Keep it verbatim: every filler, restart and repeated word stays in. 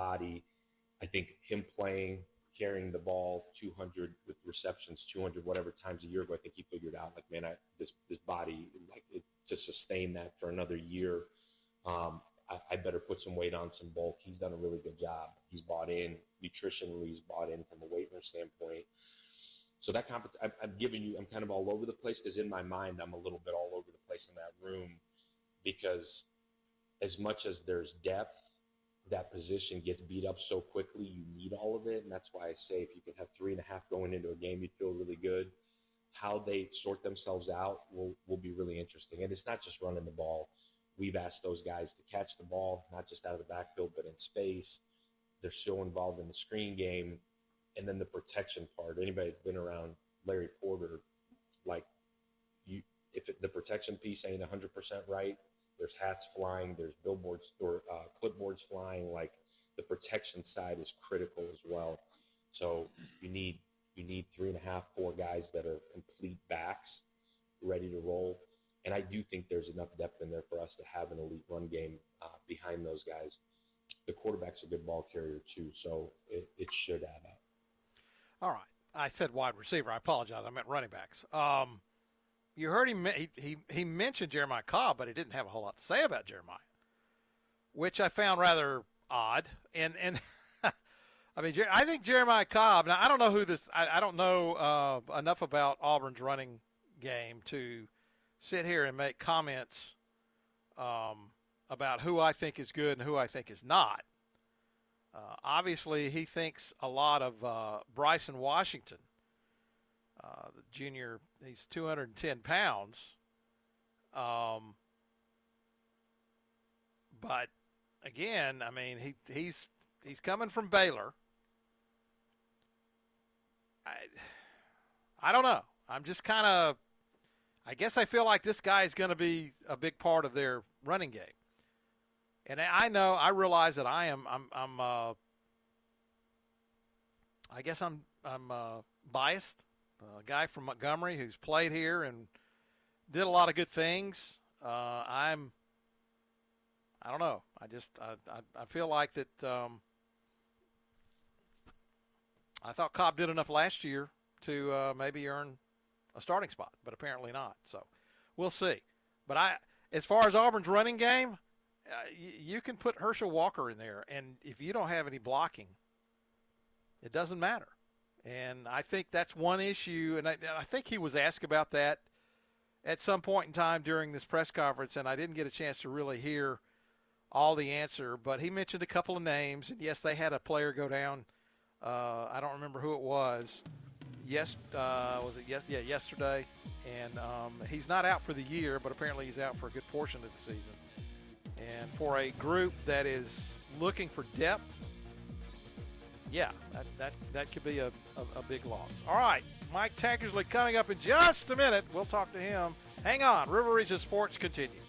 body. I think him playing, carrying the ball two hundred with receptions, two hundred whatever times a year ago, I think he figured out, like, man, I, this this body, like, it, to sustain that for another year, um, I, I better put some weight on, some bulk. He's done a really good job. He's bought in nutritionally. He's bought in from a weight room standpoint. So that compet- I'm, I'm giving you, I'm kind of all over the place because in my mind, I'm a little bit all over the place in that room because as much as there's depth, that position gets beat up so quickly, you need all of it. And that's why I say if you can have three and a half going into a game, you'd feel really good. How they sort themselves out will, will be really interesting. And it's not just running the ball. We've asked those guys to catch the ball, not just out of the backfield, but in space. They're so involved in the screen game. And then the protection part. Anybody that's been around Larry Porter, like, you, if it, the protection piece ain't one hundred percent right, there's hats flying, there's billboards or uh, clipboards flying. Like, the protection side is critical as well. So you need you need three and a half, four guys that are complete backs, ready to roll. And I do think there's enough depth in there for us to have an elite run game uh, behind those guys. The quarterback's a good ball carrier too, so it, it should add up. All right. I said wide receiver. I apologize. I meant running backs. Um, you heard him. He, he he mentioned Jeremiah Cobb, but he didn't have a whole lot to say about Jeremiah, which I found rather odd. And and I mean, I think Jeremiah Cobb. Now I don't know who this. I, I don't know uh, enough about Auburn's running game to sit here and make comments um, about who I think is good and who I think is not. Uh, obviously, he thinks a lot of uh, Bryson Washington, uh, the junior. He's two hundred ten pounds. Um, but again, I mean, he he's he's coming from Baylor. I I don't know. I'm just kind of. I guess I feel like this guy is going to be a big part of their running game. And I know, I realize that I am, I'm, I'm, uh, I guess I'm, I'm uh, biased. A guy from Montgomery who's played here and did a lot of good things. Uh, I'm, I don't know. I just, I, I, I feel like that. Um, I thought Cobb did enough last year to uh, maybe earn a starting spot, but apparently not. So we'll see. But I, as far as Auburn's running game. Uh, you, you can put Herschel Walker in there, and if you don't have any blocking, it doesn't matter. And I think that's one issue, and I, and I think he was asked about that at some point in time during this press conference, and I didn't get a chance to really hear all the answer, but he mentioned a couple of names, and yes, they had a player go down. Uh, I don't remember who it was. Yes, uh, was it yes? Yeah, yesterday, and um, he's not out for the year, but apparently he's out for a good portion of the season. And for a group that is looking for depth, yeah, that that, that could be a, a, a big loss. All right, Mike Tankersley coming up in just a minute. We'll talk to him. Hang on. River Region Sports continues.